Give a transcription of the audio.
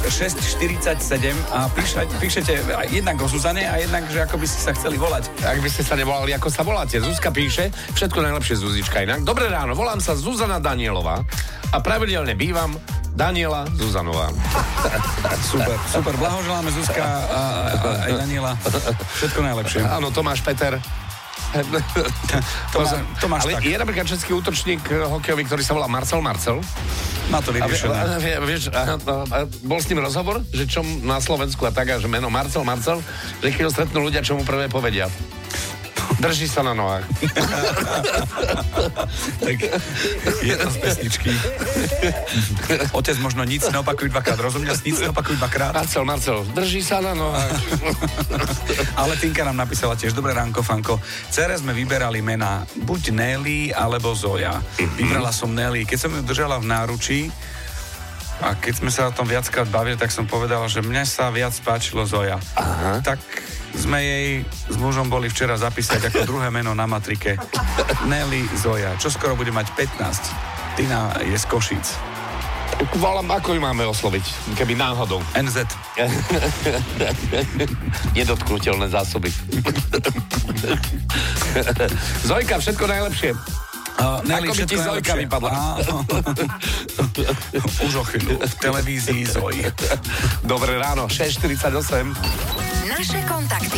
647 a píšete jednak o Zuzane a jednak, že ako by ste sa chceli volať. Ak by ste sa nevolali, ako sa voláte. Zuzka píše, všetko najlepšie Zuzička inak. Dobré ráno, volám sa Zuzana Danielová a pravidelne bývam Daniela Zuzanová. Super, blahoželáme Zuzka a aj Daniela. Všetko najlepšie. Áno, Tomáš Peter. Tomáš ale tak. je napríklad český útočník hokejový, ktorý sa volá Marcel. Má to vyriešené. Vieš, bol s ním rozhovor, že čo na Slovensku a tak, a že meno Marcel, že keď ho stretnú ľudia, čo mu prvé povedia. Drží sa na nohách. Tak je to z pesničky. Otec možno nic neopakuj dvakrát. Rozumiel? Nic neopakuj dvakrát. Marcel, drží sa na nohách. Ale Tinka nám napísala tiež, dobré ránko, Fanko. Cere sme vyberali mená buď Nelly, alebo Zoja. Vybrala som Nelly. Keď som ju držala v náručí a keď sme sa o tom viackrát bavili, tak som povedala, že mne sa viac páčilo Zoja. Aha. Tak sme jej s mužom boli včera zapísať ako druhé meno na matrike. Nelly Zoja. Čo skoro bude mať 15. Tina je z Košíc. Volám, ako ju máme osloviť, keby náhodou. NZ. Nedotknutelné zásoby. Zojka, všetko najlepšie. Nelly, ako by ti Zojka vypadla. Už o chvíľu v televízii Zoj. Dobré ráno, 6:48. Naše kontakty.